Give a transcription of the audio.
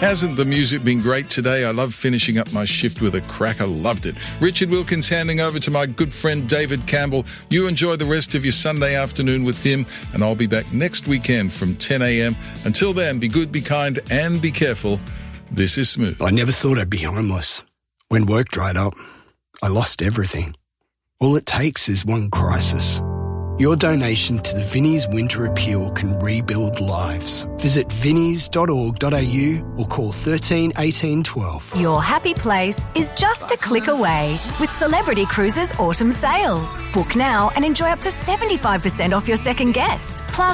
Hasn't the music been great today? I love finishing up my shift with a cracker. Loved it. Richard Wilkins handing over to my good friend David Campbell. You enjoy the rest of your Sunday afternoon with him, and I'll be back next weekend from 10 a.m. Until then, be good, be kind, and be careful. This is Smooth. I never thought I'd be homeless. When work dried up, I lost everything. All it takes is one crisis. Your donation to the Vinnie's Winter Appeal can rebuild lives. Visit vinnies.org.au or call 13 18 12. Your happy place is just a click away with Celebrity Cruises Autumn Sale. Book now and enjoy up to 75% off your second guest. Plus,